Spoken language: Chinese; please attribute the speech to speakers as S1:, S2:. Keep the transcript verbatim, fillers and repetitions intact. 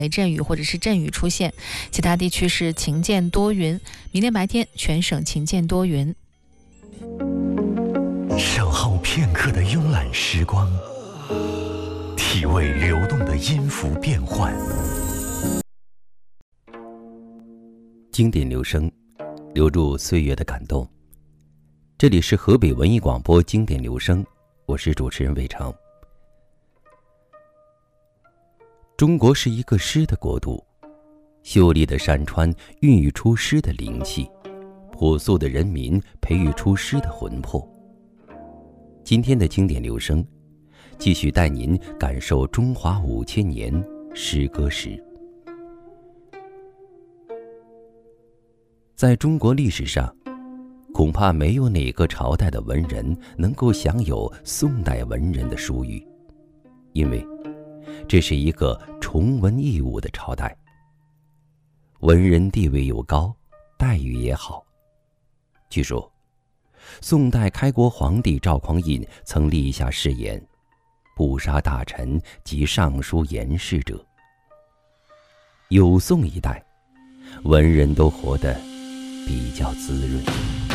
S1: 雷阵雨或者是阵雨出现，其他地区是晴间多云。明天白天全省晴间多云。
S2: 守候片刻的慵懒时光，体味流动的音符变幻。经典留声，留住岁月的感动。这里是河北文艺广播经典留声，我是主持人魏成。中国是一个诗的国度，秀丽的山川孕育出诗的灵气，朴素的人民培育出诗的魂魄。今天的经典留声，继续带您感受中华五千年诗歌史。在中国历史上，恐怕没有哪个朝代的文人能够享有宋代文人的殊遇，因为这是一个崇文抑武的朝代，文人地位又高，待遇也好。据说宋代开国皇帝赵匡胤曾立下誓言，不杀大臣及上书言事者。有宋一代，文人都活得比较滋润。